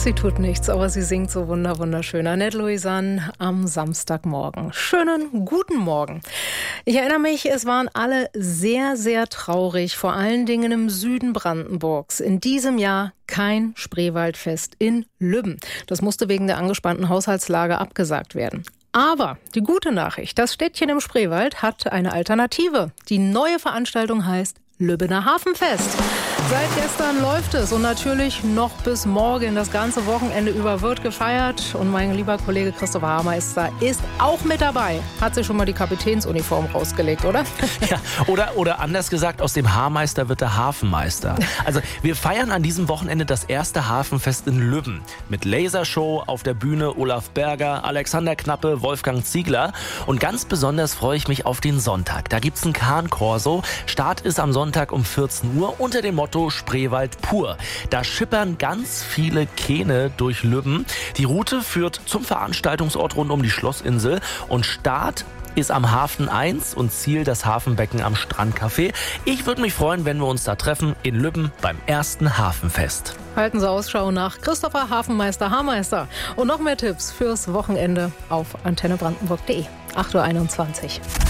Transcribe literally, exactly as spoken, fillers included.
Sie tut nichts, aber sie singt so wunder wunderschön. Annette Louisanne am Samstagmorgen. Schönen guten Morgen. Ich erinnere mich, es waren alle sehr, sehr traurig, vor allen Dingen im Süden Brandenburgs. In diesem Jahr kein Spreewaldfest in Lübben. Das musste wegen der angespannten Haushaltslage abgesagt werden. Aber die gute Nachricht, das Städtchen im Spreewald hat eine Alternative. Die neue Veranstaltung heißt Lübbener Hafenfest. Seit gestern läuft es und natürlich noch bis morgen. Das ganze Wochenende über wird gefeiert. Und mein lieber Kollege Christopher Haarmeister ist auch mit dabei. Hat sich schon mal die Kapitänsuniform rausgelegt, oder? Ja, oder, oder anders gesagt, aus dem Haarmeister wird der Hafenmeister. Also wir feiern an diesem Wochenende das erste Hafenfest in Lübben. Mit Lasershow auf der Bühne Olaf Berger, Alexander Knappe, Wolfgang Ziegler. Und ganz besonders freue ich mich auf den Sonntag. Da gibt's ein Kahn-Corso. Start ist am Sonntag um vierzehn Uhr unter dem Motto Spreewald pur. Da schippern ganz viele Kähne durch Lübben. Die Route führt zum Veranstaltungsort rund um die Schlossinsel und Start ist am Hafen eins und Ziel das Hafenbecken am Strandcafé. Ich würde mich freuen, wenn wir uns da treffen in Lübben beim ersten Hafenfest. Halten Sie Ausschau nach Christopher Hafenmeister Haarmeister. Und noch mehr Tipps fürs Wochenende auf antenne brandenburg punkt de. acht Uhr einundzwanzig.